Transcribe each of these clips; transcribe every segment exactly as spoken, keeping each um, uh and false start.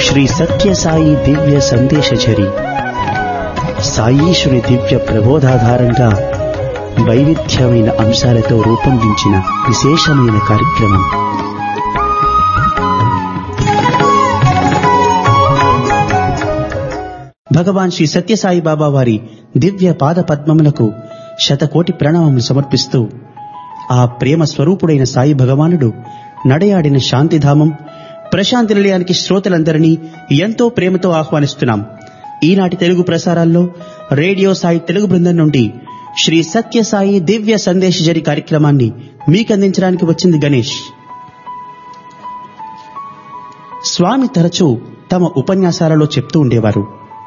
శ్రీ సత్యసాయి దివ్య సందేశఝరి సాయీశుని దివ్య ప్రబోధాధారంగా వైవిధ్యమైన అంశాలతో రూపొందించిన విశేషమైన కార్యక్రమం. భగవాన్ శ్రీ సత్యసాయి బాబా వారి దివ్య పాద పద్మములకు శతకోటి ప్రణామములు సమర్పిస్తూ ఆ ప్రేమ స్వరూపుడైన సాయి భగవానుడు నడయాడిన శాంతిధామం ప్రశాంతి నిలయానికి శ్రోతలందరినీ ఎంతో ప్రేమతో ఆహ్వానిస్తున్నాం. ఈనాటి తెలుగు ప్రసారాల్లో రేడియో సాయి తెలుగు బృందం నుండి శ్రీ సత్యసాయి దివ్య సందేశఝరి కార్యక్రమాన్ని మీకందించడానికి వచ్చింది గణేష్. స్వామి తరచూ తమ ఉపన్యాసాలలో చెప్తూ ఉండేవారు,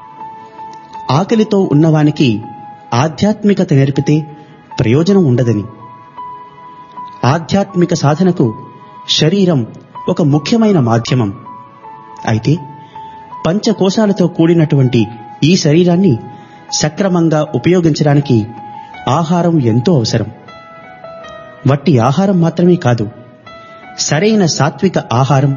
ఆకలితో ఉన్నవానికి ఆధ్యాత్మికత నేర్పితే ప్రయోజనం ఉండదని. ఆధ్యాత్మిక సాధనకు శరీరం ఒక ముఖ్యమైన మాధ్యమం. అయితే పంచకోశాలతో కూడినటువంటి ఈ శరీరాన్ని సక్రమంగా ఉపయోగించడానికి ఆహారం ఎంతో అవసరం. వట్టి ఆహారం మాత్రమే కాదు, సరైన సాత్విక ఆహారం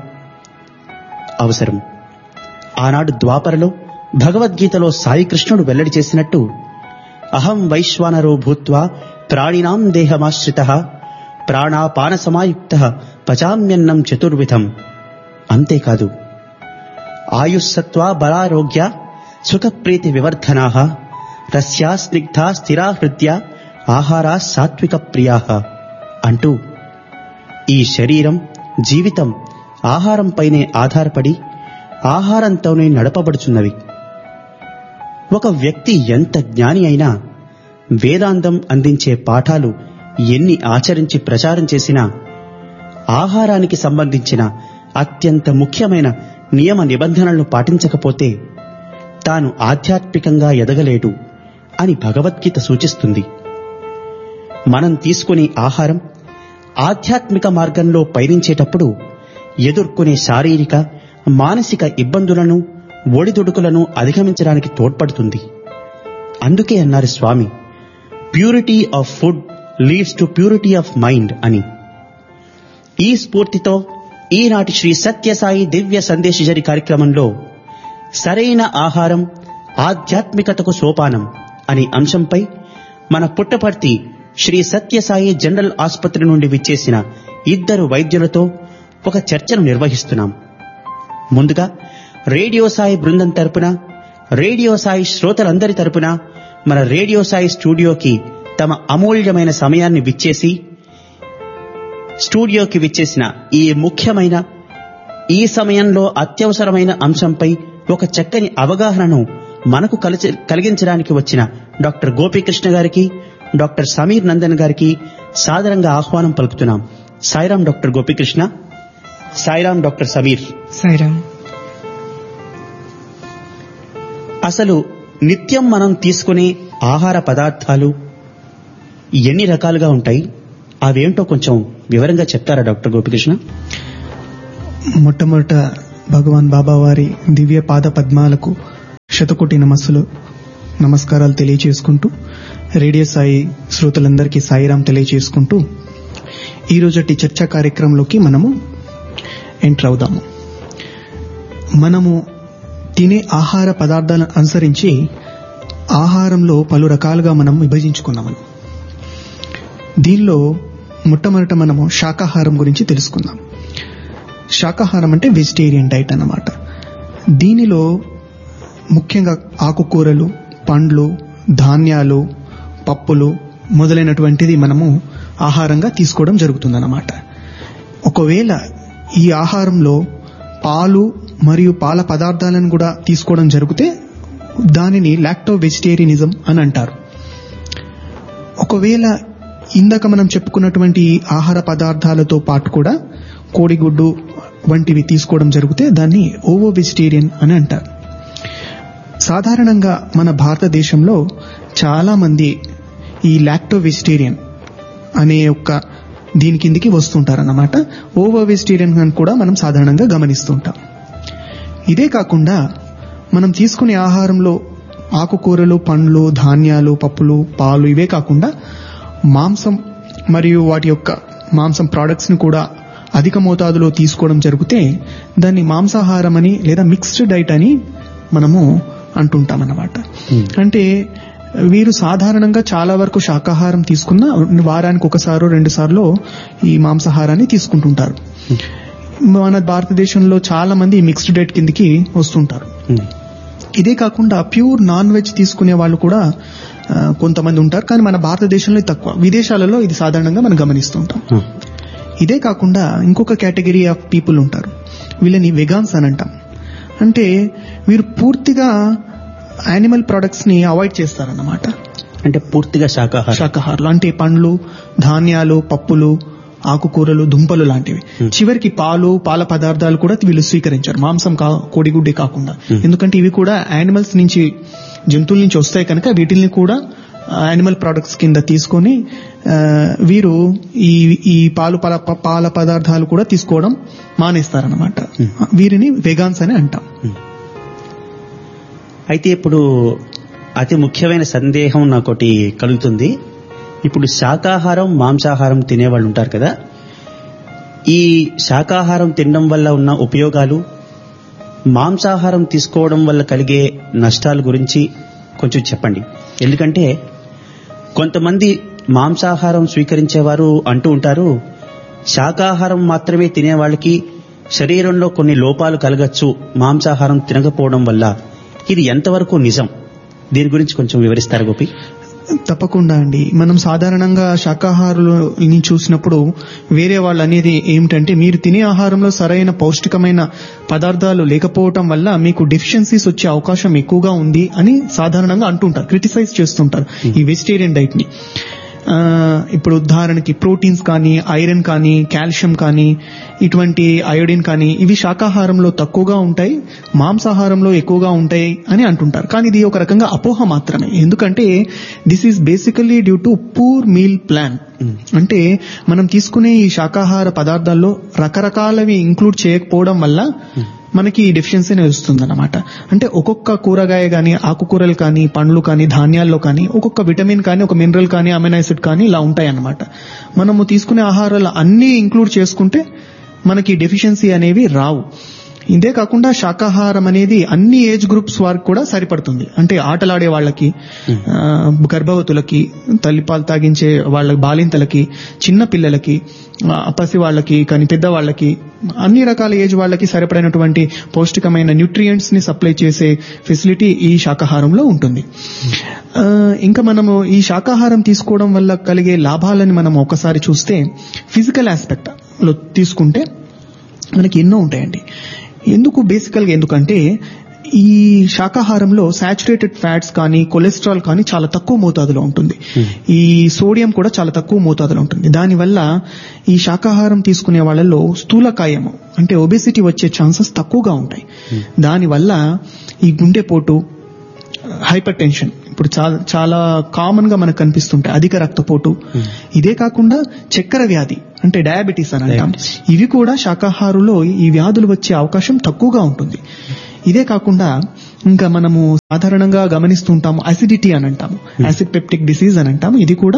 అవసరం. ఆనాడు ద్వాపరలో భగవద్గీతలో సాయి కృష్ణుడు వెల్లడి చేసినట్టు, అహం వైశ్వానరో భూత్వా ప్రాణినాం దేహమాశ్రితః ప్రాణాపాన సమాయుక్తః పచామ్యన్నం చతుర్విధం. అంతేకాదు, ఆయుస్సత్వా బలారోగ్య సుఖప్రీతి వివర్ధనాః రస్యా స్నిగ్ధా స్థిరా హృద్య ఆహారా సాత్విక ప్రియాః అంటూ ఈ శరీరం జీవితం ఆహారంపైనే ఆధారపడి ఆహారంతోనే నడపబడుచున్నవి. ఒక వ్యక్తి ఎంత జ్ఞాని అయినా వేదాంతం అందించే పాఠాలు ఎన్ని ఆచరించి ప్రచారం చేసినా ఆహారానికి సంబంధించిన అత్యంత ముఖ్యమైన నియమ నిబంధనలను పాటించకపోతే తాను ఆధ్యాత్మికంగా ఎదగలేడు అని భగవద్గీత సూచిస్తుంది. మనం తీసుకునే ఆహారం ఆధ్యాత్మిక మార్గంలో పయనించేటప్పుడు ఎదుర్కొనే శారీరక మానసిక ఇబ్బందులను ఒడిదుడుకులను అధిగమించడానికి తోడ్పడుతుంది. అందుకే అన్నారు స్వామి, purity of food leads to purity of mind అని. ఈ స్ఫూర్తితో ఈనాటి శ్రీ సత్యసాయి దివ్య సందేశఝరి కార్యక్రమంలో సరైన ఆహారం ఆధ్యాత్మికతకు సోపానం అనే అంశంపై మన పుట్టపర్తి శ్రీ సత్యసాయి జనరల్ ఆసుపత్రి నుండి విచ్చేసిన ఇద్దరు వైద్యులతో ఒక చర్చను నిర్వహిస్తున్నాం. ముందుగా రేడియో సాయి బృందం తరపున, రేడియో సాయి శ్రోతలందరి తరపున మన రేడియో సాయి స్టూడియోకి తమ అమూల్యమైన సమయాన్ని విచ్చేసి స్టూడియోకి విచ్చేసిన ఈ ముఖ్యమైన ఈ సమయంలో అత్యవసరమైన అంశంపై ఒక చక్కని అవగాహనను మనకు కలిగించడానికి వచ్చిన డాక్టర్ గోపీకృష్ణ గారికి, డాక్టర్ సమీర్ నందన్ గారికి సాదరంగా ఆహ్వానం పలుకుతున్నాం. సాయిరాం డాక్టర్ గోపీకృష్ణ. సాయిరాం డాక్టర్ సమీర్. సాయిరాం. అసలు నిత్యం మనం తీసుకునే ఆహార పదార్థాలు ఎన్ని రకాలుగా ఉంటాయి, అవేంటో కొంచెం వివరంగా చెప్తారా డాక్టర్ గోపీకృష్ణ? మొట్టమొదట భగవాన్ బాబా వారి దివ్య పాద పద్మాలకు శతకోటి నమస్సులు నమస్కారాలు తెలియచేసుకుంటూ, రేడియో సాయి శ్రోతలందరికీ సాయిరాం తెలియచేసుకుంటూ ఈ రోజటి చర్చా కార్యక్రమంలోకి మనము ఎంటర్ అవుదాము. మనము తినే ఆహార పదార్థాలను అనుసరించి ఆహారంలో పలు రకాలుగా మనం విభజించుకున్నాము. దీనిలో మొట్టమొదట మనము శాకాహారం గురించి తెలుసుకుందాం. శాకాహారం అంటే వెజిటేరియన్ డైట్ అన్నమాట. దీనిలో ముఖ్యంగా ఆకుకూరలు, పండ్లు, ధాన్యాలు, పప్పులు మొదలైనటువంటిది మనము ఆహారంగా తీసుకోవడం జరుగుతుందన్నమాట. ఒకవేళ ఈ ఆహారంలో పాలు మరియు పాల పదార్థాలను కూడా తీసుకోవడం జరిగితే దానిని లాక్టో వెజిటేరియనిజం అని అంటారు. ఒకవేళ ఇందాక మనం చెప్పుకున్నటువంటి ఆహార పదార్థాలతో పాటు కూడా కోడిగుడ్డు వంటివి తీసుకోవడం జరిగితే దాన్ని ఓవో వెజిటేరియన్ అని అంటారు. సాధారణంగా మన భారతదేశంలో చాలా మంది ఈ లాక్టో వెజిటేరియన్ అనే యొక్క దీని కిందికి వస్తుంటారన్నమాట. ఓవో వెజిటేరియన్ అని కూడా మనం సాధారణంగా గమనిస్తుంటాం. ఇదే కాకుండా మనం తీసుకునే ఆహారంలో ఆకుకూరలు, పండ్లు, ధాన్యాలు, పప్పులు, పాలు ఇవే కాకుండా మాంసం మరియు వాటి యొక్క మాంసం ప్రోడక్ట్స్ ని కూడా అధిక మోతాదులో తీసుకోవడం జరిగితే దాన్ని మాంసాహారం అని లేదా మిక్స్డ్ డైట్ అని మనము అంటుంటాం అన్నమాట. అంటే వీరు సాధారణంగా చాలా వరకు శాకాహారం తీసుకున్న వారానికి ఒకసారో రెండు సార్లు ఈ మాంసాహారాన్ని తీసుకుంటుంటారు. మన భారతదేశంలో చాలా మంది మిక్స్డ్ డైట్ కిందికి వస్తుంటారు. ఇదే కాకుండా ప్యూర్ నాన్ వెజ్ తీసుకునే వాళ్ళు కూడా కొంతమంది ఉంటారు, కానీ మన భారతదేశంలో తక్కువ. విదేశాలలో ఇది సాధారణంగా మనం గమనిస్తుంటాం. ఇదే కాకుండా ఇంకొక కేటగిరీ ఆఫ్ పీపుల్ ఉంటారు, వీళ్ళని వెగాన్స్ అని అంటాం. అంటే వీరు పూర్తిగా యానిమల్ ప్రొడక్ట్స్ ని అవాయిడ్ చేస్తారన్నమాట. అంటే పూర్తిగా శాకాహార శాకాహారులు అంటే పండ్లు, ధాన్యాలు, పప్పులు, ఆకుకూరలు, దుంపలు లాంటివి. చివరికి పాలు, పాల పదార్థాలు కూడా వీళ్ళు స్వీకరించారు, మాంసం కా కోడిగుడ్డి కాకుండా. ఎందుకంటే ఇవి కూడా యానిమల్స్ నుంచి, జంతువుల నుంచి వస్తాయి కనుక వీటిని కూడా యానిమల్ ప్రొడక్ట్స్ కింద తీసుకొని వీరు ఈ ఈ పాలు పాల పాల పదార్థాలు కూడా తీసుకోవడం మానేస్తారన్నమాట. వీరిని వెగాన్స్ అని అంటాం. అయితే ఇప్పుడు అతి ముఖ్యమైన సందేహం నాకోటి కలుగుతుంది. ఇప్పుడు శాకాహారం, మాంసాహారం తినేవాళ్ళు ఉంటారు కదా, ఈ శాకాహారం తినడం వల్ల ఉన్న ఉపయోగాలు, మాంసాహారం తీసుకోవడం వల్ల కలిగే నష్టాల గురించి కొంచెం చెప్పండి. ఎందుకంటే కొంతమంది మాంసాహారం స్వీకరించేవారు అంటూ ఉంటారు, శాకాహారం మాత్రమే తినే వాళ్ళకి శరీరంలో కొన్ని లోపాలు కలగచ్చు మాంసాహారం తినకపోవడం వల్ల. ఇది ఎంతవరకు నిజం? దీని గురించి కొంచెం వివరిస్తారు గోపి? తప్పకుండా అండి. మనం సాధారణంగా శాకాహారులని చూసినప్పుడు వేరే వాళ్ళు అనేది ఏమిటంటే, మీరు తినే ఆహారంలో సరైన పౌష్టికమైన పదార్థాలు లేకపోవటం వల్ల మీకు డెఫిషియన్సీస్ వచ్చే అవకాశం ఎక్కువగా ఉంది అని సాధారణంగా అంటుంటారు, క్రిటిసైజ్ చేస్తుంటారు ఈ వెజిటేరియన్ డైట్ ని. ఇప్పుడు ఉదాహరణకి ప్రోటీన్స్ కానీ, ఐరన్ కానీ, కాల్షియం కానీ, ఇటువంటి అయోడిన్ కానీ ఇవి శాకాహారంలో తక్కువగా ఉంటాయి, మాంసాహారంలో ఎక్కువగా ఉంటాయి అని అంటుంటారు. కానీ ఇది ఒక రకంగా అపోహ మాత్రమే. ఎందుకంటే this is basically due to poor meal plan. అంటే మనం తీసుకునే ఈ శాకాహార పదార్థాల్లో రకరకాలవి ఇంక్లూడ్ చేయకపోవడం వల్ల మనకి డెఫిషియన్సీ వస్తుంది అన్నమాట. అంటే ఒక్కొక్క కూరగాయ కానీ, ఆకుకూరలు కానీ, పండ్లు కానీ, ధాన్యాల్లో కానీ ఒక్కొక్క విటమిన్ కానీ, ఒక మినరల్ కానీ, అమైనో యాసిడ్ కానీ ఇలా ఉంటాయి అన్నమాట. మనము తీసుకునే ఆహారాలు అన్ని ఇంక్లూడ్ చేసుకుంటే మనకి డెఫిషియన్సీ అనేవి రావు. ఇదే కాకుండా శాకాహారం అనేది అన్ని ఏజ్ గ్రూప్స్ వారికి కూడా సరిపడుతుంది. అంటే ఆటలాడే వాళ్ళకి, గర్భవతులకి, తల్లిపాలు తాగించే వాళ్ళ బాలింతలకి, చిన్న పిల్లలకి, పసి వాళ్ళకి, కానీ పెద్దవాళ్ళకి, అన్ని రకాల ఏజ్ వాళ్ళకి సరిపడినటువంటి పౌష్టికమైన న్యూట్రియంట్స్ ని సప్లై చేసే ఫెసిలిటీ ఈ శాకాహారంలో ఉంటుంది. ఇంకా మనము ఈ శాకాహారం తీసుకోవడం వల్ల కలిగే లాభాలని మనం ఒకసారి చూస్తే, ఫిజికల్ ఆస్పెక్ట్ లో తీసుకుంటే మనకి ఎన్నో ఉంటాయండి. ఎందుకు బేసికల్ గా ఎందుకంటే ఈ శాకాహారంలో సాచురేటెడ్ ఫ్యాట్స్ కానీ, కొలెస్ట్రాల్ కానీ చాలా తక్కువ మోతాదులో ఉంటుంది. ఈ సోడియం కూడా చాలా తక్కువ మోతాదులో ఉంటుంది. దానివల్ల ఈ శాకాహారం తీసుకునే వాళ్ళలో స్థూలకాయము అంటే ఒబేసిటీ వచ్చే ఛాన్సెస్ తక్కువగా ఉంటాయి. దానివల్ల ఈ గుండెపోటు, హైపర్ టెన్షన్ ఇప్పుడు చాలా చాలా కామన్ గా మనకు కనిపిస్తుంటాయి, అధిక రక్తపోటు. ఇదే కాకుండా చక్కెర వ్యాధి అంటే డయాబెటీస్ అని అంటాం, ఇవి కూడా శాకాహారులో ఈ వ్యాధులు వచ్చే అవకాశం తక్కువగా ఉంటుంది. ఇదే కాకుండా ఇంకా మనము సాధారణంగా గమనిస్తుంటాము అసిడిటీ అని అంటాము, యాసిడ్ పెప్టిక్ డిసీజ్ అని అంటాము, ఇది కూడా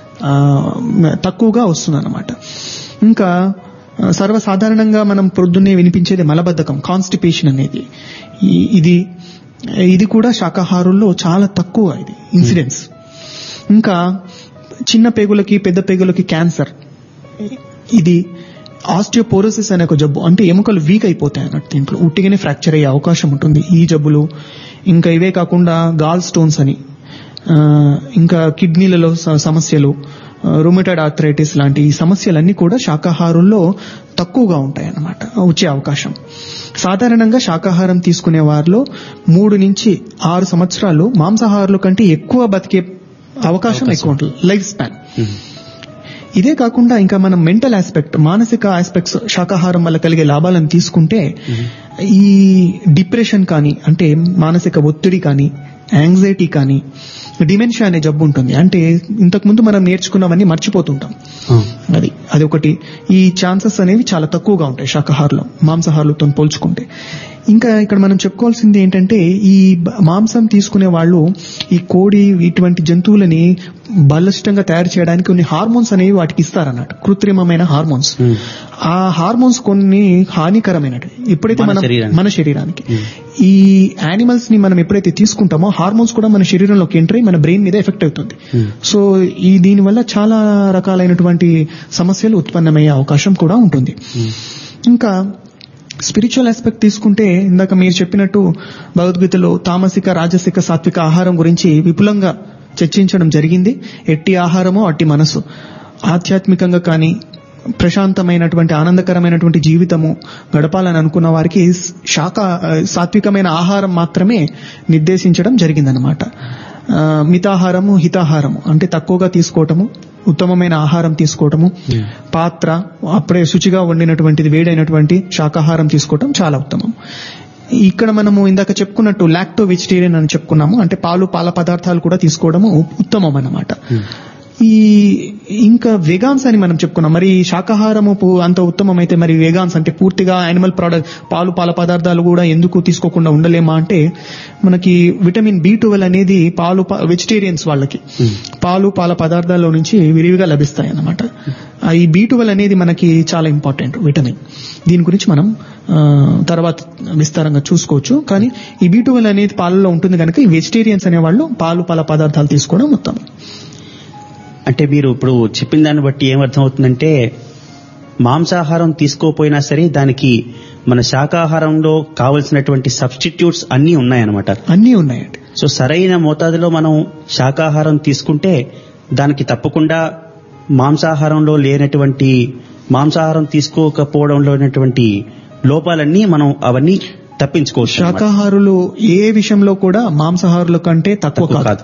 తక్కువగా వస్తుంది అన్నమాట. ఇంకా సర్వసాధారణంగా మనం ప్రొద్దున్నే వినిపించేది మలబద్ధకం, కాన్స్టిపేషన్ అనేది, ఇది ఇది కూడా శాకాహారుల్లో చాలా తక్కువ ఇది ఇన్సిడెన్స్. ఇంకా చిన్న పేగులకి, పెద్ద పేగులకి క్యాన్సర్, ఇది ఆస్టియోపోరోసిస్ అనే ఒక జబ్బు, అంటే ఎముకలు వీక్ అయిపోతాయి అన్నట్టు, దీంట్లో ఉట్టిగానే ఫ్రాక్చర్ అయ్యే అవకాశం ఉంటుంది ఈ జబ్బులు. ఇంకా ఇవే కాకుండా గాల్ స్టోన్స్ అని, ఇంకా కిడ్నీలలో సమస్యలు, రొమటాయిడ్ ఆర్థరైటిస్ లాంటి ఈ సమస్యలన్నీ కూడా శాకాహారుల్లో తక్కువగా ఉంటాయి అన్నమాట, వచ్చే అవకాశం. సాధారణంగా శాకాహారం తీసుకునే వారిలో మూడు నుంచి ఆరు సంవత్సరాలు మాంసాహారుల కంటే ఎక్కువ బతికే అవకాశం ఎక్కువ ఉంటుంది, లైఫ్ స్పాన్. ఇదే కాకుండా ఇంకా మనం మెంటల్ ఆస్పెక్ట్, మానసిక ఆస్పెక్ట్స్ శాకాహారం వల్ల కలిగే లాభాలను తీసుకుంటే, ఈ డిప్రెషన్ కానీ అంటే మానసిక ఒత్తిడి కానీ, యాంగ్జైటీ కానీ, డిమెన్షియా అనే జబ్బు ఉంటుంది, అంటే ఇంతకు ముందు మనం నేర్చుకున్నవన్నీ మర్చిపోతుంటాం, అది అది ఒకటి. ఈ ఛాన్సెస్ అనేవి చాలా తక్కువగా ఉంటాయి శాకాహారులో మాంసాహారులతో పోల్చుకుంటే. ఇంకా ఇక్కడ మనం చెప్పుకోవాల్సింది ఏంటంటే ఈ మాంసం తీసుకునే వాళ్ళు ఈ కోడి ఇటువంటి జంతువులని బలిష్టంగా తయారు చేయడానికి కొన్ని హార్మోన్స్ అనేవి వాటికి ఇస్తారన్నట్టు, కృత్రిమమైన హార్మోన్స్. ఆ హార్మోన్స్ కొన్ని హానికరమైనవి. ఎప్పుడైతే మనం మన శరీరానికి ఈ యానిమల్స్ ని మనం ఎప్పుడైతే తీసుకుంటామో హార్మోన్స్ కూడా మన శరీరంలోకి ఎంటర్ అయ్యి మన బ్రెయిన్ మీద ఎఫెక్ట్ అవుతుంది. సో ఈ దీనివల్ల చాలా రకాలైనటువంటి సమస్యలు ఉత్పన్నమయ్యే అవకాశం కూడా ఉంటుంది. ఇంకా స్పిరిచువల్ ఆస్పెక్ట్ తీసుకుంటే ఇందాక మీరు చెప్పినట్టు భగవద్గీతలో తామసిక, రాజసిక, సాత్విక ఆహారం గురించి విపులంగా చర్చించడం జరిగింది. ఎట్టి ఆహారమో అట్టి మనసు. ఆధ్యాత్మికంగా కానీ ప్రశాంతమైనటువంటి ఆనందకరమైనటువంటి జీవితము గడపాలని అనుకున్న వారికి శాఖ సాత్వికమైన ఆహారం మాత్రమే నిర్దేశించడం జరిగిందనమాట. మితాహారము, హితాహారము అంటే తక్కువగా తీసుకోవటము, ఉత్తమమైన ఆహారం తీసుకోవటము, పాత్ర అప్పుడే శుచిగా వండినటువంటిది వేడైనటువంటి శాకాహారం తీసుకోవటం చాలా ఉత్తమం. ఇక్కడ మనము ఇందాక చెప్పుకున్నట్టు లాక్టో వెజిటేరియన్ అని చెప్పుకున్నాము, అంటే పాలు పాల పదార్థాలు కూడా తీసుకోవడము ఉత్తమం అన్నమాట. ఈ ఇంకా వెగాన్స్ అని మనం చెప్పుకున్నాం. మరి శాకాహారము అంత ఉత్తమం అయితే మరి వెగాన్స్ అంటే పూర్తిగా యానిమల్ ప్రోడక్ట్ పాలు పాల పదార్థాలు కూడా ఎందుకు తీసుకోకుండా ఉండలేమా అంటే మనకి విటమిన్ బి ట్వెల్వ్ అనేది పాలు వెజిటేరియన్స్ వాళ్ళకి పాలు పాల పదార్థాల్లో నుంచి విరివిగా లభిస్తాయి అన్నమాట. ఈ బి ట్వెల్వ్ అనేది మనకి చాలా ఇంపార్టెంట్ విటమిన్. దీని గురించి మనం తర్వాత విస్తారంగా చూసుకోవచ్చు. కానీ ఈ బి ట్వెల్వ్ అనేది పాలలో ఉంటుంది కనుక ఈ వెజిటేరియన్స్ అనేవాళ్ళు పాలు పాల పదార్థాలు తీసుకోవడం ఉత్తమం. అంటే మీరు ఇప్పుడు చెప్పిన దాన్ని బట్టి ఏమర్థమవుతుందంటే మాంసాహారం తీసుకోపోయినా సరే దానికి మన శాకాహారంలో కావలసినటువంటి సబ్స్టిట్యూట్స్ అన్నీ ఉన్నాయన్నమాట. అన్నీ ఉన్నాయండి. సో సరైన మోతాదులో మనం శాకాహారం తీసుకుంటే దానికి తప్పకుండా మాంసాహారంలో లేనటువంటి మాంసాహారం తీసుకోకపోవడంలో ఉన్నటువంటి లోపాలన్నీ మనం అవన్నీ తప్పించుకోవచ్చు. శాకాహారులు ఏ విషయంలో కూడా మాంసాహారుల కంటే తక్కువ కాదు.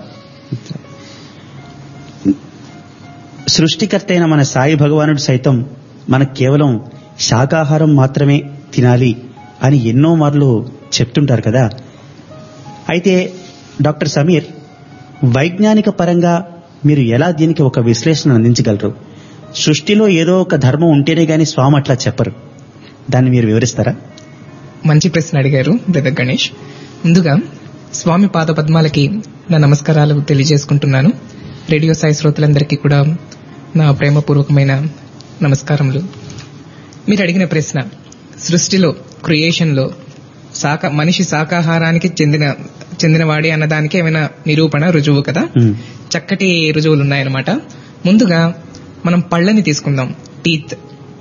సృష్టికర్త అయిన మన సాయి భగవానుడు సైతం మనకు కేవలం శాకాహారం మాత్రమే తినాలి అని ఎన్నో మార్లు చెప్తుంటారు కదా. అయితే డాక్టర్ సమీర్, వైజ్ఞానిక పరంగా మీరు ఎలా దీనికి ఒక విశ్లేషణ అందించగలరు? సృష్టిలో ఏదో ఒక ధర్మం ఉంటేనే గాని స్వామి అట్లా చెప్పరు. దాన్ని మీరు వివరిస్తారా? మంచి ప్రశ్న అడిగారు బ్రదర్ గణేష్. ముందుగా స్వామి పాద పద్మాలకి నా నమస్కారాలు తెలియజేసుకుంటున్నాను. రేడియో సాయి శ్రోతలందరికీ కూడా నా ప్రేమపూర్వకమైన నమస్కారములు. మీరు అడిగిన ప్రశ్న, సృష్టిలో క్రియేషన్లో శాఖ మనిషి శాకాహారానికి చెందిన చెందినవాడి అన్నదానికి ఏమైనా నిరూపణ రుజువు కదా. చక్కటి రుజువులు ఉన్నాయన్నమాట. ముందుగా మనం పళ్ళని తీసుకుందాం, టీత్.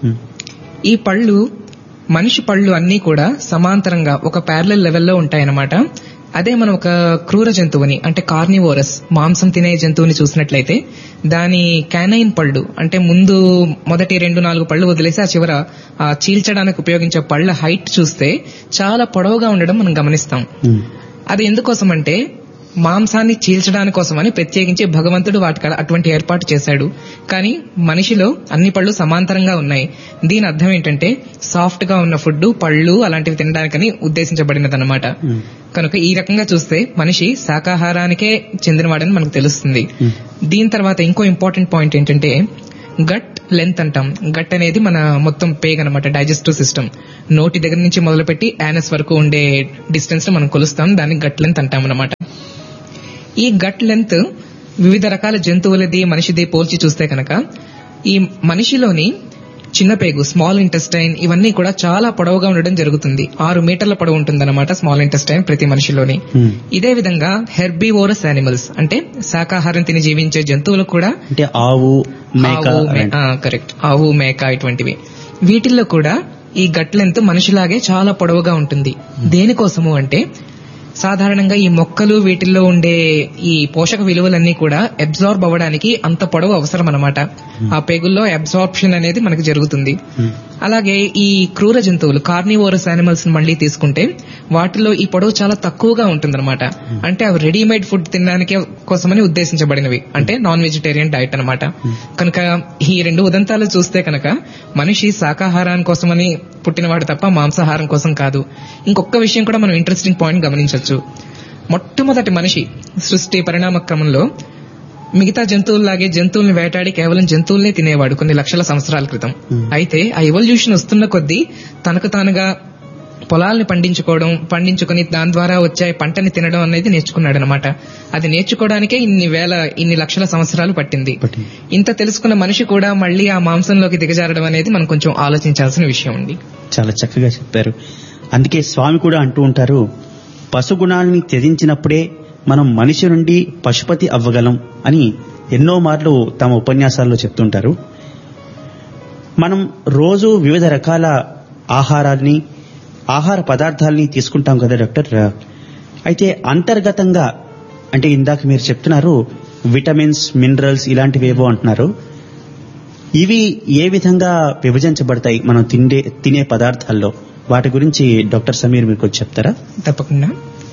ఈ పళ్ళు మనిషి పళ్ళు అన్నీ కూడా సమాంతరంగా ఒక ప్యారలల్ లెవెల్లో ఉంటాయన్నమాట. అదే మనం ఒక క్రూర జంతువుని అంటే కార్నివోరస్ మాంసం తినే జంతువుని చూసినట్లయితే దాని క్యానైన్ పళ్ళు అంటే ముందు మొదటి రెండు నాలుగు పళ్ళు వదిలేసి ఆ చివర ఆ చీల్చడానికి ఉపయోగించే పళ్ళ హైట్ చూస్తే చాలా పొడవుగా ఉండడం మనం గమనిస్తాం. అది ఎందుకోసం అంటే మాంసాన్ని చీల్చడానికి కోసమని ప్రత్యేకించి భగవంతుడు వాటికి అటువంటి ఏర్పాటు చేశాడు. కానీ మనిషిలో అన్ని పళ్ళు సమాంతరంగా ఉన్నాయి. దీని అర్థం ఏంటంటే సాఫ్ట్ గా ఉన్న ఫుడ్ పళ్ళు అలాంటివి తినడానికని ఉద్దేశించబడినదన్నమాట. కనుక ఈ రకంగా చూస్తే మనిషి శాకాహారానికే చెందినవాడని మనకు తెలుస్తుంది. దీని తర్వాత ఇంకో ఇంపార్టెంట్ పాయింట్ ఏంటంటే గట్ లెంత్ అంటాం. గట్ అనేది మన మొత్తం పేగ్ అనమాట, డైజెస్టివ్ సిస్టమ్. నోటి దగ్గర నుంచి మొదలుపెట్టి యానస్ వరకు ఉండే డిస్టెన్స్ ను మనం కొలుస్తాం. దాన్ని గట్ లెంత్ అంటాం అనమాట. ఈ గట్ లెంత్ వివిధ రకాల జంతువులది మనిషిది పోల్చి చూస్తే కనుక ఈ మనిషిలోని చిన్న పేగు స్మాల్ ఇంటెస్టైన్ ఇవన్నీ కూడా చాలా పొడవుగా ఉండడం జరుగుతుంది. ఆరు మీటర్ల పొడవు ఉంటుందన్నమాట స్మాల్ ఇంటెస్టైన్ ప్రతి మనిషిలోని. ఇదే విధంగా హెర్బివోరస్ యానిమల్స్ అంటే శాకాహారం తిని జీవించే జంతువులు కూడా అంటే ఆవు, కరెక్ట్ ఆవు, మేక ఇటువంటివి వీటిల్లో కూడా ఈ గట్ లెంత్ మనిషిలాగే చాలా పొడవుగా ఉంటుంది. దేనికోసము అంటే సాధారణంగా ఈ మొక్కలు వీటిల్లో ఉండే ఈ పోషక విలువలన్నీ కూడా అబ్జార్బ్ అవ్వడానికి అంత పొడవు అవసరం అన్నమాట. ఆ పేగుల్లో అబ్జార్ప్షన్ అనేది మనకు జరుగుతుంది. అలాగే ఈ క్రూర జంతువులు కార్నివోరస్ యానిమల్స్ మళ్ళీ తీసుకుంటే వాటిలో ఈ పొడవు చాలా తక్కువగా ఉంటుందన్నమాట. అంటే అవి రెడీమేడ్ ఫుడ్ తినడానికి కోసమని ఉద్దేశించబడినవి, అంటే నాన్ వెజిటేరియన్ డైట్ అనమాట. కనుక ఈ రెండు ఉదంతాలు చూస్తే కనుక మనిషి శాకాహారం కోసమని పుట్టినవాడు తప్ప మాంసాహారం కోసం కాదు. ఇంకొక విషయం కూడా మనం ఇంట్రెస్టింగ్ పాయింట్ గమనించవచ్చు. మొట్టమొదటి మనిషి సృష్టి పరిణామ క్రమంలో మిగతా జంతువుల్లాగే జంతువుల్ని వేటాడి కేవలం జంతువుల్నే తినేవాడు కొన్ని లక్షల సంవత్సరాల క్రితం. అయితే ఆ ఎవల్యూషన్ వస్తున్న కొద్దీ తనకు తానుగా పొలాల్ని పండించుకోవడం పండించుకుని దాని ద్వారా వచ్చే పంటని తినడం అనేది నేర్చుకున్నాడు అనమాట. అది నేర్చుకోవడానికే ఇన్ని వేల ఇన్ని లక్షల సంవత్సరాలు పట్టింది. ఇంత తెలుసుకున్న మనిషి కూడా మళ్ళీ ఆ మాంసంలోకి దిగజారడం అనేది మనం కొంచెం ఆలోచించాల్సిన విషయం ఉంది. చాలా చక్కగా చెప్పారు. అందుకే స్వామి కూడా అంటూ ఉంటారు, పశుగుణాలని త్యజించినప్పుడే మనం మనిషి నుండి పశుపతి అవ్వగలం అని ఎన్నో మార్లు తమ ఉపన్యాసాల్లో చెప్తుంటారు. మనం రోజు వివిధ రకాల ఆహారాల్ని ఆహార పదార్థాలని తీసుకుంటాం కదా డాక్టర్. అయితే అంతర్గతంగా అంటే ఇందాక మీరు చెప్తున్నారు విటమిన్స్, మినరల్స్ ఇలాంటివేవో అంటున్నారు. ఇవి ఏ విధంగా విభజించబడతాయి మనం తిండే తినే పదార్థాల్లో? వాటి గురించి డాక్టర్ సమీర్ మీకు చెప్తారా? తప్పకుండా.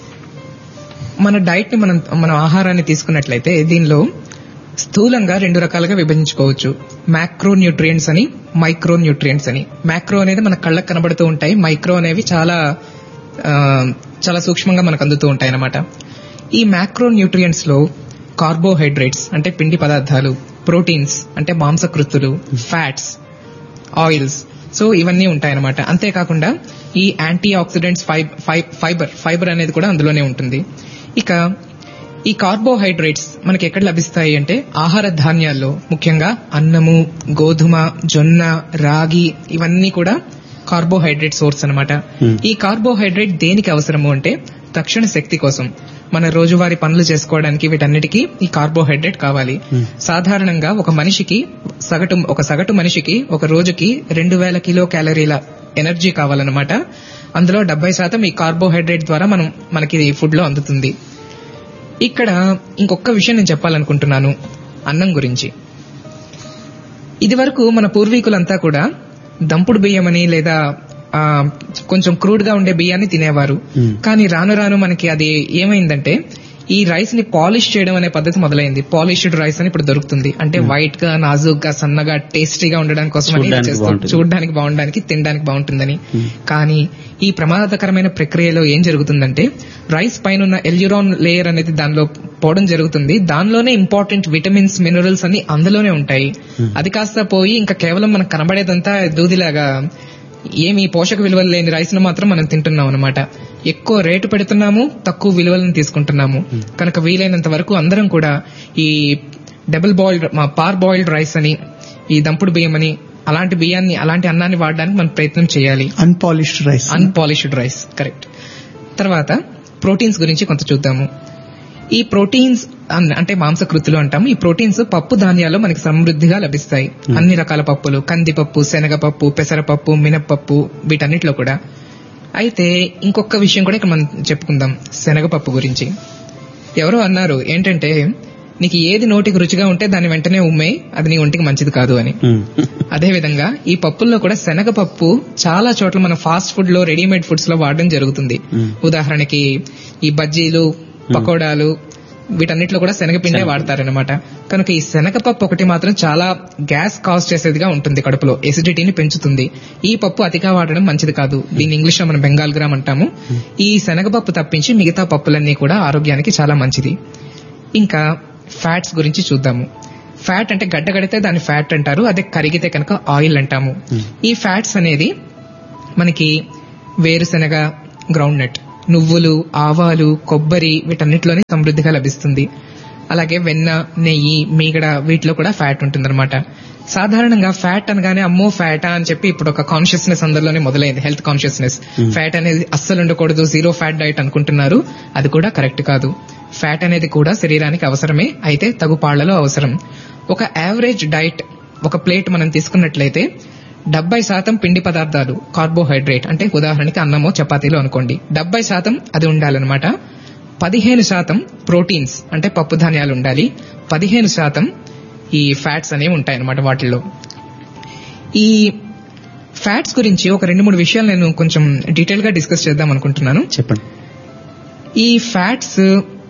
మన డైట్ ని మనం మన ఆహారాన్ని తీసుకున్నట్లయితే దీనిలో స్థూలంగా రెండు రకాలుగా విభజించుకోవచ్చు. మ్యాక్రో న్యూట్రియంట్స్ అని, మైక్రో న్యూట్రియంట్స్ అని. మ్యాక్రో అనేది మన కళ్ళకు కనబడుతూ ఉంటాయి, మైక్రో అనేవి చాలా చాలా సూక్ష్మంగా మనకు అందుతూ ఉంటాయి అన్నమాట. ఈ మ్యాక్రో న్యూట్రియంట్స్ లో కార్బోహైడ్రేట్స్ అంటే పిండి పదార్థాలు, ప్రోటీన్స్ అంటే మాంసకృత్తులు, ఫ్యాట్స్, ఆయిల్స్, సో ఇవన్నీ ఉంటాయన్నమాట. అంతేకాకుండా ఈ యాంటీ ఆక్సిడెంట్స్, ఫైబర్ ఫైబర్ అనేది కూడా అందులోనే ఉంటుంది. ఇక ఈ కార్బోహైడ్రేట్స్ మనకి ఎక్కడ లభిస్తాయి అంటే ఆహార ధాన్యాల్లో, ముఖ్యంగా అన్నము, గోధుమ, జొన్న, రాగి ఇవన్నీ కూడా కార్బోహైడ్రేట్ సోర్స్ అన్నమాట. ఈ కార్బోహైడ్రేట్ దేనికి అవసరము అంటే తక్షణ శక్తి కోసం, మన రోజువారీ పనులు చేసుకోవడానికి వీటన్నిటికీ ఈ కార్బోహైడ్రేట్ కావాలి. సాధారణంగా ఒక మనిషికి సగటు ఒక సగటు మనిషికి ఒక రోజుకి రెండు వేల కిలో క్యాలరీల ఎనర్జీ కావాలన్నమాట. అందులో డెబ్బై శాతం ఈ కార్బోహైడ్రేట్ ద్వారా మనం మనకి ఫుడ్ లో అందుతుంది. ఇక్కడ ఇంకొక విషయం నేను చెప్పాలనుకుంటున్నాను అన్నం గురించి. ఇది వరకు మన పూర్వీకులంతా కూడా దంపుడు బియ్యమని లేదా కొంచెం క్రూడ్ గా ఉండే బియ్యాన్ని తినేవారు. కానీ రాను రాను మనకి అది ఏమైందంటే ఈ రైస్ ని పాలిష్ చేయడం అనే పద్ధతి మొదలైంది. పాలిష్డ్ రైస్ అని ఇప్పుడు దొరుకుతుంది. అంటే వైట్ గా, నాజుక్ గా, సన్నగా, టేస్టీగా ఉండడం కోసం చూడడానికి బాగుండడానికి, తినడానికి బాగుంటుందని. కానీ ఈ ప్రమాదకరమైన ప్రక్రియలో ఏం జరుగుతుందంటే రైస్ పైన ఉన్న ఎల్యూరాన్ లేయర్ అనేది దానిలో పోవడం జరుగుతుంది. దానిలోనే ఇంపార్టెంట్ విటమిన్స్, మినరల్స్ అన్ని అందులోనే ఉంటాయి. అది కాస్త పోయి ఇంకా కేవలం మనకు కనబడేదంతా దూదిలాగా ఏమి పోషక విలువలు లేని రైస్ ను మాత్రం మనం తింటున్నాం అనమాట. ఎక్కువ రేటు పెడుతున్నాము, తక్కువ విలువలను తీసుకుంటున్నాము. కనుక వీలైనంత వరకు అందరం కూడా ఈ డబుల్ బాయిల్డ్, పార్ బాయిల్డ్ రైస్ అని, ఈ దంపుడు బియ్యం అని, అలాంటి బియ్యాన్ని, అలాంటి అన్నాన్ని వాడడానికి మనం ప్రయత్నం చేయాలి. Unpolished rice unpolished rice correct. తర్వాత ప్రోటీన్స్ గురించి కొంత చూద్దాము. ఈ ప్రోటీన్స్ అంటే మాంసకృతులు అంటాము. ఈ ప్రోటీన్స్ పప్పు ధాన్యాల్లో మనకి సమృద్ధిగా లభిస్తాయి. అన్ని రకాల పప్పులు, కందిపప్పు, శనగపప్పు, పెసరపప్పు, మినప్పప్పు, వీటన్నిటిలో కూడా. అయితే ఇంకొక విషయం కూడా ఇక్కడ మనం చెప్పుకుందాం శనగపప్పు గురించి. ఎవరో అన్నారు ఏంటంటే నీకు ఏది నోటికి రుచిగా ఉంటే దాన్ని వెంటనే ఉమ్మే, అది నీ ఒంటికి మంచిది కాదు అని. అదే విధంగా ఈ పప్పుల్లో కూడా శనగపప్పు చాలా చోట్ల మన ఫాస్ట్ ఫుడ్ లో, రెడీమేడ్ ఫుడ్స్ లో వాడడం జరుగుతుంది. ఉదాహరణకి ఈ బజ్జీలు, పకోడాలు, వీటన్నిటిలో కూడా శనగపిండే వాడతారనమాట. కనుక ఈ శనగపప్పు ఒకటి మాత్రం చాలా గ్యాస్ కాజ్ చేసేదిగా ఉంటుంది, కడుపులో ఎసిడిటీని పెంచుతుంది. ఈ పప్పు అతిగా వాడడం మంచిది కాదు. దీన్ని ఇంగ్లీష్ లో మనం బెంగాల్ గ్రామ్ అంటాము. ఈ శనగపప్పు తప్పించి మిగతా పప్పులన్నీ కూడా ఆరోగ్యానికి చాలా మంచిది. ఇంకా ఫ్యాట్స్ గురించి చూద్దాము. ఫ్యాట్ అంటే గడ్డ కడితే దాన్ని ఫ్యాట్ అంటారు, అదే కరిగితే కనుక ఆయిల్ అంటాము. ఈ ఫ్యాట్స్ అనేది మనకి వేరుశెనగ, గ్రౌండ్ నట్, నువ్వులు, ఆవాలు, కొబ్బరి వీటన్నిటిలోనే సమృద్ధిగా లభిస్తుంది. అలాగే వెన్న, నెయ్యి, మీగడ వీటిలో కూడా ఫ్యాట్ ఉంటుందన్నమాట. సాధారణంగా ఫ్యాట్ అనగానే అమ్మో ఫ్యాటా అని చెప్పి ఇప్పుడు ఒక కాన్షియస్నెస్ అందరిలోనే మొదలైంది, హెల్త్ కాన్షియస్నెస్. ఫ్యాట్ అనేది అస్సలు ఉండకూడదు, జీరో ఫ్యాట్ డైట్ అనుకుంటున్నారు. అది కూడా కరెక్ట్ కాదు. ఫ్యాట్ అనేది కూడా శరీరానికి అవసరమే, అయితే తగు పాళ్లలో అవసరం. ఒక యావరేజ్ డైట్, ఒక ప్లేట్ మనం తీసుకున్నట్లయితే డెబ్బై శాతం పిండి పదార్థాలు, కార్బోహైడ్రేట్ అంటే ఉదాహరణకి అన్నమో చపాతీలో అనుకోండి, డెబ్బై శాతం అది ఉండాలన్నమాట. పదిహేను శాతం ప్రోటీన్స్ అంటే పప్పు ధాన్యాలు ఉండాలి. పదిహేను శాతం ఈ ఫ్యాట్స్ అనేవి ఉంటాయన్నమాట వాటిల్లో. ఈ ఫ్యాట్స్ గురించి ఒక రెండు మూడు విషయాలు నేను కొంచెం డీటెయిల్ గా డిస్కస్ చేద్దాం అనుకుంటున్నాను. చెప్పండి. ఈ ఫ్యాట్స్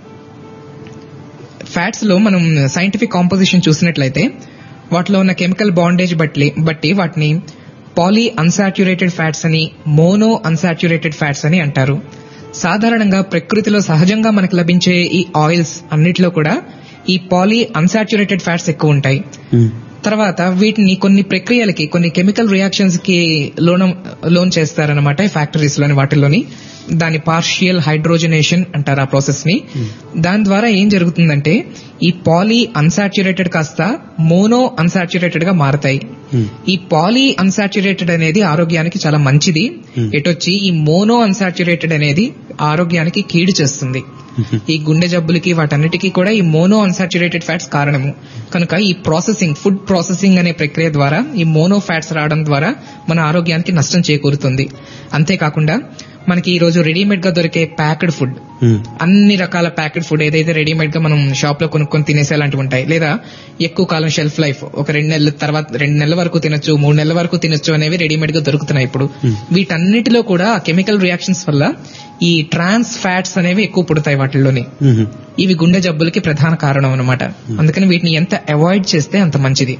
ఫ్యాట్స్ లో మనం సైంటిఫిక్ కాంపోజిషన్ చూసినట్లయితే వాటిలో ఉన్న కెమికల్ బాండేజ్ బట్టి బట్టి వాటిని పాలీ అన్సాచ్యురేటెడ్ ఫ్యాట్స్ అని, మోనో అన్సాచ్యురేటెడ్ ఫ్యాట్స్ అని అంటారు. సాధారణంగా ప్రకృతిలో సహజంగా మనకు లభించే ఈ ఆయిల్స్ అన్నిటిలో కూడా ఈ పాలీ అన్సాచ్యురేటెడ్ ఫ్యాట్స్ ఎక్కువ ఉంటాయి. తర్వాత వీటిని కొన్ని ప్రక్రియలకి, కొన్ని కెమికల్ రియాక్షన్స్ కి లోన్ లోన్ చేస్తారనమాట ఈ ఫ్యాక్టరీస్ లోని వాటిల్లోని. దాని పార్షియల్ హైడ్రోజనేషన్ అంటారు ఆ ప్రాసెస్ ని. దాని ద్వారా ఏం జరుగుతుందంటే ఈ పాలీ అన్సాచురేటెడ్ కాస్త మోనో అన్సాచురేటెడ్ గా మారతాయి. ఈ పాలీ అన్సాచురేటెడ్ అనేది ఆరోగ్యానికి చాలా మంచిది. ఎటొచ్చి ఈ మోనో అన్సాచురేటెడ్ అనేది ఆరోగ్యానికి కీడు చేస్తుంది. ఈ గుండె జబ్బులకి వాటన్నిటికీ కూడా ఈ మోనో అన్సాచురేటెడ్ ఫ్యాట్స్ కారణము. కనుక ఈ ప్రాసెసింగ్, ఫుడ్ ప్రాసెసింగ్ అనే ప్రక్రియ ద్వారా ఈ మోనో ఫ్యాట్స్ రావడం ద్వారా మన ఆరోగ్యానికి నష్టం చేకూరుతుంది. అంతేకాకుండా మనకి ఈ రోజు రెడీమేడ్ గా దొరికే ప్యాక్డ్ ఫుడ్, అన్ని రకాల ప్యాకెట్ ఫుడ్ ఏదైతే రెడీమేడ్ గా మనం షాప్ లో కొనుక్కొని తినేసే అలాంటివి ఉంటాయి, లేదా ఎక్కువ కాలం షెల్ఫ్ లైఫ్ ఒక రెండు నెలల తర్వాత రెండు నెలల వరకు తినొచ్చు, మూడు నెలల వరకు తినొచ్చు అనేవి రెడీమేడ్ గా దొరుకుతున్నాయి ఇప్పుడు. వీటన్నిటిలో కూడా కెమికల్ రియాక్షన్స్ వల్ల ఈ ట్రాన్స్ ఫ్యాట్స్ అనేవి ఎక్కువ పుడతాయి వాటిల్లోని. ఇవి గుండె జబ్బులకి ప్రధాన కారణం అన్నమాట. అందుకని వీటిని ఎంత అవాయిడ్ చేస్తే అంత మంచిది,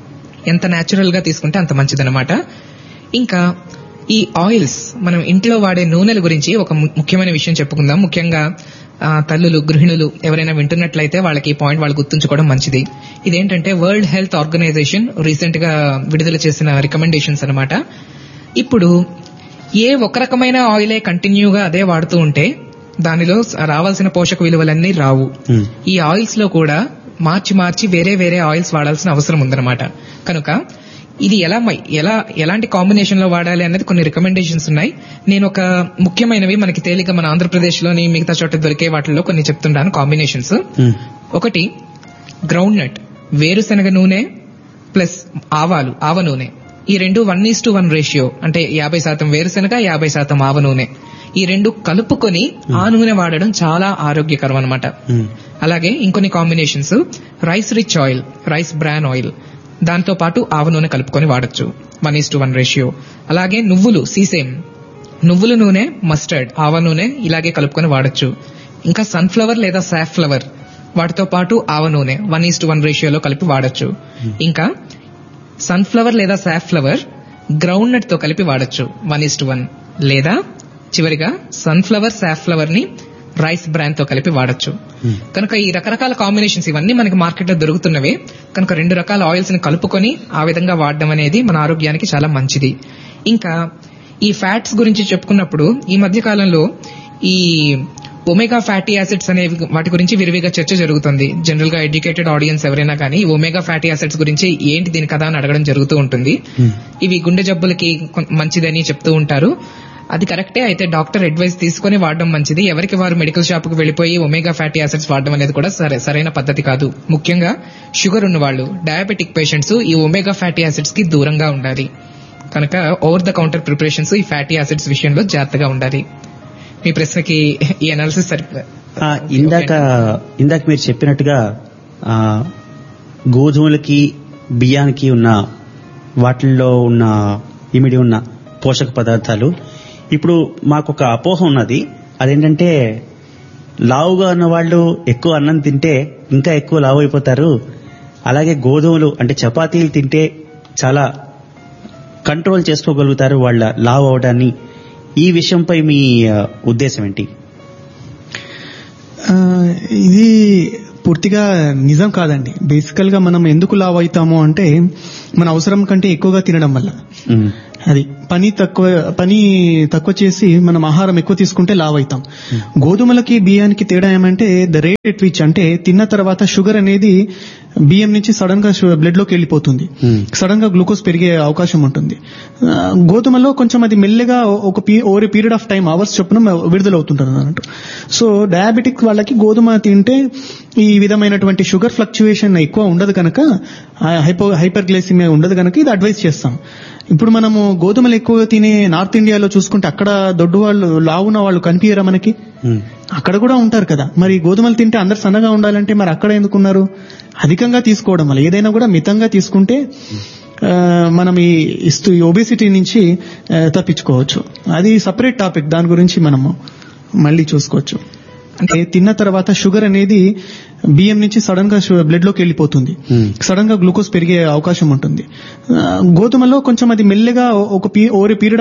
ఎంత న్యాచురల్ గా తీసుకుంటే అంత మంచిది అనమాట. ఇంకా ఈ ఆయిల్స్, మనం ఇంట్లో వాడే నూనెల గురించి ఒక ముఖ్యమైన విషయం చెప్పుకుందాం. ముఖ్యంగా తల్లులు, గృహిణులు ఎవరైనా వింటున్నట్లయితే వాళ్ళకి ఈ పాయింట్ వాళ్ళు గుర్తుంచుకోవడం మంచిది. ఇదేంటంటే వరల్డ్ హెల్త్ ఆర్గనైజేషన్ రీసెంట్ గా విడుదల చేసిన రికమెండేషన్స్ అనమాట. ఇప్పుడు ఏ ఒక రకమైన ఆయిలే కంటిన్యూగా అదే వాడుతూ ఉంటే దానిలో రావాల్సిన పోషక విలువలన్నీ రావు. ఈ ఆయిల్స్ లో కూడా మార్చి మార్చి వేరే వేరే ఆయిల్స్ వాడాల్సిన అవసరం ఉందన్నమాట. కనుక ఇది ఎలా ఎలా ఎలాంటి కాంబినేషన్ లో వాడాలి అనేది కొన్ని రికమెండేషన్స్ ఉన్నాయి. నేను ఒక ముఖ్యమైనవి మనకి తేలిక మన ఆంధ్రప్రదేశ్ లోని మిగతా చోట దొరికే వాటిల్లో కొన్ని చెప్తుంటాను కాంబినేషన్స్. ఒకటి గ్రౌండ్ నట్, వేరుశనగ నూనె ప్లస్ ఆవాలు, ఆవ నూనె. ఈ రెండు one is to one ratio, అంటే యాభై శాతం వేరుశనగ, యాభై శాతం ఆవ నూనె. ఈ రెండు కలుపుకొని ఆ నూనె వాడడం చాలా ఆరోగ్యకరం అనమాట. అలాగే ఇంకొన్ని combinations, rice rich oil, rice bran oil, దాంతో పాటు ఆవ నూనె కలుపుకొని వాడచ్చు, one is to one ratio. అలాగే నువ్వులు, సీసేమ్ నువ్వుల నూనె, మస్టర్డ్, ఆవ నూనె ఇలాగే కలుపుకొని వాడచ్చు. ఇంకా సన్ఫ్లవర్ లేదా సాఫ్ ఫ్లవర్, వాటితో పాటు ఆవ నూనె వన్ ఈస్ టు వన్ రేషియోలో కలిపి వాడచ్చు. ఇంకా సన్ఫ్లవర్ లేదా సాఫ్ ఫ్లవర్ గ్రౌండ్ నట్ తో కలిపి వాడచ్చు, వన్ ఈస్ టు వన్. లేదా చివరిగా సన్ఫ్లవర్, సాఫ్ ఫ్లవర్ ని రైస్ బ్రాన్ తో కలిపి వాడచ్చు. కనుక ఈ రకరకాల కాంబినేషన్స్ ఇవన్నీ మనకి మార్కెట్ లో దొరుకుతున్నవే. కనుక రెండు రకాల ఆయిల్స్ ని కలుపుకొని ఆ విధంగా వాడడం అనేది మన ఆరోగ్యానికి చాలా మంచిది. ఇంకా ఈ ఫ్యాట్స్ గురించి చెప్పుకున్నప్పుడు ఈ మధ్య కాలంలో ఈ ఒమేగా ఫ్యాటీ యాసిడ్స్ అనేవి వాటి గురించి విరివిగా చర్చ జరుగుతుంది. జనరల్ గా ఎడ్యుకేటెడ్ ఆడియన్స్ ఎవరైనా కానీ ఒమేగా ఫ్యాటీ యాసిడ్స్ గురించి ఏంటి దీని కదా అని అడగడం జరుగుతూ ఉంటుంది. ఇవి గుండె జబ్బులకి మంచిదని చెప్తూ ఉంటారు. అది కరెక్టే. అయితే డాక్టర్ అడ్వైస్ తీసుకుని వాడడం మంచిది. ఎవరికి వారు మెడికల్ షాప్ కు వెళ్లిపోయి ఒమేగా ఫ్యాటీ యాసిడ్స్ వాడడం అనేది కూడా సరే సరైన పద్ధతి కాదు. ముఖ్యంగా షుగర్ ఉన్న వాళ్ళు, డయాబెటిక్ పేషెంట్స్ ఈ ఒమేగా ఫ్యాటీ యాసిడ్స్ కి దూరంగా ఉండాలి. కనుక ఓవర్ ద కౌంటర్ ప్రిపరేషన్స్ ఈ ఫ్యాటీ యాసిడ్స్ విషయంలో జాగ్రత్తగా ఉండాలి. మీ ప్రశ్నకి ఈ అనాలిసిస్ సరిగ్గా ఇందాక ఇందాక మీరు చెప్పినట్టుగా గోధుమలకి బియ్యానికి ఉన్న వాటిల్లో ఉన్న ఇమిడి ఉన్న పోషక పదార్థాలు, ఇప్పుడు మాకు ఒక అపోహ ఉన్నది. అదేంటంటే లావుగా ఉన్న వాళ్ళు ఎక్కువ అన్నం తింటే ఇంకా ఎక్కువ లావు అయిపోతారు, అలాగే గోధుమలు అంటే చపాతీలు తింటే చాలా కంట్రోల్ చేసుకోగలుగుతారు వాళ్ళ లావు అవడాన్ని. ఈ విషయంపై మీ ఉద్దేశం ఏంటి? ఇది పూర్తిగా నిజం కాదండి. బేసికల్ గా మనం ఎందుకు లావు అవుతాము అంటే మన అవసరం కంటే ఎక్కువగా తినడం వల్ల. అది పని తక్కువ పని తక్కువ చేసి మనం ఆహారం ఎక్కువ తీసుకుంటే లావ్ అవుతాం. గోధుమలకి బియ్యానికి తేడా ఏమంటే ద రేట్ ఎట్ విచ్, అంటే తిన్న తర్వాత షుగర్ అనేది బియ్యం నుంచి సడన్ గా బ్లడ్ లోకి వెళ్ళిపోతుంది, సడన్ గా గ్లూకోజ్ పెరిగే అవకాశం ఉంటుంది. గోధుమలో కొంచెం అది మెల్లగా ఒక over period of time hours చొప్పున విడుదలవుతుంటారు అన్నట్టు. సో డయాబెటిక్ వాళ్ళకి గోధుమ తింటే ఈ విధమైనటువంటి షుగర్ ఫ్లక్చుయేషన్ ఎక్కువ ఉండదు కనుక, హైపో హైపర్ గ్లైసిమియా ఉండదు కనుక ఇది అడ్వైస్ చేస్తాం. ఇప్పుడు మనము గోధుమలు ఎక్కువగా తినే నార్త్ ఇండియాలో చూసుకుంటే అక్కడ దొడ్డు వాళ్ళు, లావున్న వాళ్ళు కనిపించరా మనకి? అక్కడ కూడా ఉంటారు కదా. మరి గోధుమలు తింటే అందరు సన్నగా ఉండాలంటే మరి అక్కడ ఎందుకున్నారు? అధికంగా తీసుకోవడం వల్ల. ఏదైనా కూడా మితంగా తీసుకుంటే మనం ఈ ఇస్తూ ఈ ఒబేసిటీ నుంచి తప్పించుకోవచ్చు. అది సపరేట్ టాపిక్, దాని గురించి మనము మళ్ళీ చూసుకోవచ్చు. అంటే తిన్న తర్వాత షుగర్ అనేది బియ్యం నుంచి సడన్ గా బ్లడ్ లోకి వెళ్ళిపోతుంది, సడన్ గా గ్లూకోజ్ పెరిగే అవకాశం ఉంటుంది. గోధుమలో కొంచెం అది మెల్లగా ఒక ఓవర్ పీరియడ్